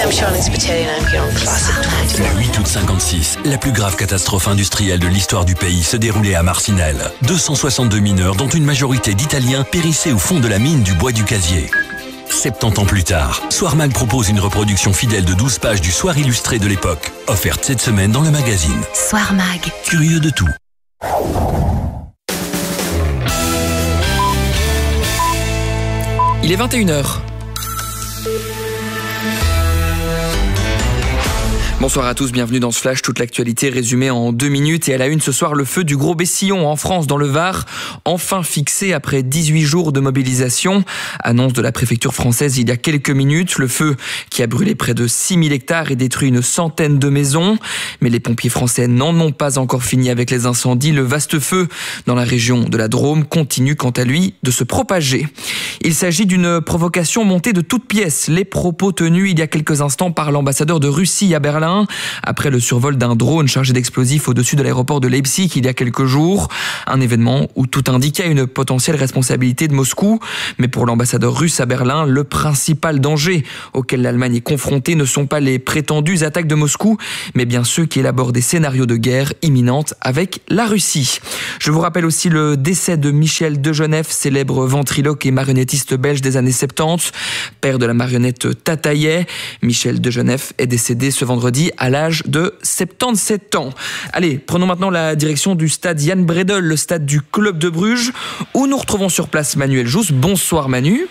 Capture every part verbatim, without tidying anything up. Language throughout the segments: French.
I'm Charlene Spiteri and I'm here on Classic vingt-quatre. Le huit août cinquante-six, la plus grave catastrophe industrielle de l'histoire du pays se déroulait à Marcinelle. deux cent soixante-deux mineurs, dont une majorité d'Italiens, périssaient au fond de la mine du bois du Casier. soixante-dix ans plus tard, Soir Mag propose une reproduction fidèle de douze pages du Soir illustré de l'époque, offerte cette semaine dans le magazine. Soir Mag. Curieux de tout. Il est vingt et une heures. Bonsoir à tous, bienvenue dans ce flash, toute l'actualité résumée en deux minutes et à la une ce soir, le feu du Gros Bessillon en France, dans le Var, enfin fixé après dix-huit jours de mobilisation. Annonce de la préfecture française il y a quelques minutes, le feu qui a brûlé près de six mille hectares et détruit une centaine de maisons. Mais les pompiers français n'en ont pas encore fini avec les incendies. Le vaste feu dans la région de la Drôme continue quant à lui de se propager. Il s'agit d'une provocation montée de toutes pièces. Les propos tenus il y a quelques instants par l'ambassadeur de Russie à Berlin après le survol d'un drone chargé d'explosifs au-dessus de l'aéroport de Leipzig il y a quelques jours. Un événement où tout indiquait une potentielle responsabilité de Moscou. Mais pour l'ambassadeur russe à Berlin, le principal danger auquel l'Allemagne est confrontée ne sont pas les prétendues attaques de Moscou, mais bien ceux qui élaborent des scénarios de guerre imminente avec la Russie. Je vous rappelle aussi le décès de Michel Degenef, célèbre ventriloque et marionnettiste belge des années soixante-dix, père de la marionnette Tataillet. Michel Degenef est décédé ce vendredi à l'âge de soixante-dix-sept ans. Allez, prenons maintenant la direction du stade Jan Breydel, le stade du Club de Bruges, où nous retrouvons sur place Manuel Jousse. Bonsoir Manu.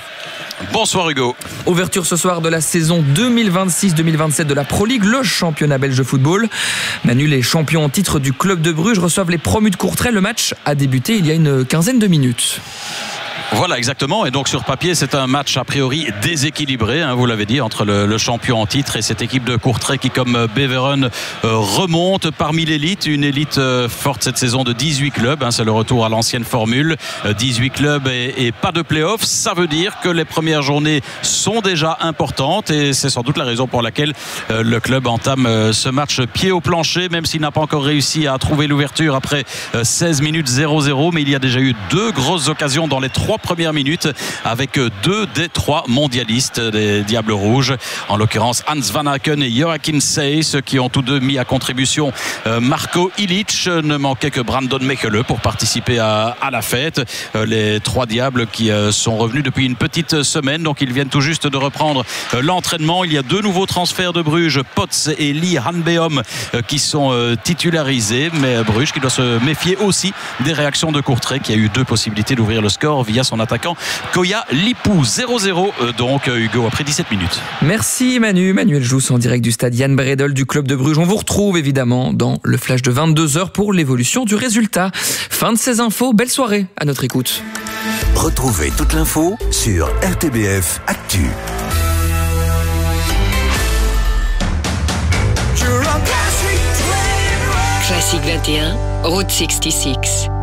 Bonsoir Hugo. Ouverture ce soir de la saison deux mille vingt-six deux mille vingt-sept de la Pro League, le championnat belge de football. Manu, les champions en titre du Club de Bruges reçoivent les promus de Courtrai. Le match a débuté il y a une quinzaine de minutes. Voilà, exactement. Et donc sur papier, c'est un match a priori déséquilibré, hein, vous l'avez dit, entre le, le champion en titre et cette équipe de Courtrai qui, comme Beveren, euh, remonte parmi l'élite. Une élite euh, forte cette saison de dix-huit clubs. Hein, c'est le retour à l'ancienne formule. Euh, dix-huit clubs et, et pas de play-off. Ça veut dire que les premières journées sont déjà importantes et c'est sans doute la raison pour laquelle euh, le club entame euh, ce match pied au plancher, même s'il n'a pas encore réussi à trouver l'ouverture après euh, seize minutes zéro zéro. Mais il y a déjà eu deux grosses occasions dans les trois premières minutes avec deux des trois mondialistes des Diables Rouges, en l'occurrence Hans Van Aken et Joachim Seyss, qui ont tous deux mis à contribution euh, Marco Ilic. Ne manquait que Brandon Mechele pour participer à, à la fête. Euh, les trois Diables qui euh, sont revenus depuis une petite semaine, donc ils viennent tout juste de reprendre euh, l'entraînement. Il y a deux nouveaux transferts de Bruges, Potts et Lee Hanbeom, euh, qui sont euh, titularisés, mais Bruges qui doit se méfier aussi des réactions de Courtrai, qui a eu deux possibilités d'ouvrir le score via son attaquant Koya Lipou. Zéro zéro donc Hugo après dix-sept minutes. Merci Manu. Manuel Jousse en direct du stade Jan Breydel du Club de Bruges. On vous retrouve évidemment dans le flash de vingt-deux heures pour l'évolution du résultat. Fin de ces infos, belle soirée à notre écoute. Retrouvez toute l'info sur R T B F Actu. Classic vingt et un, Route soixante-six.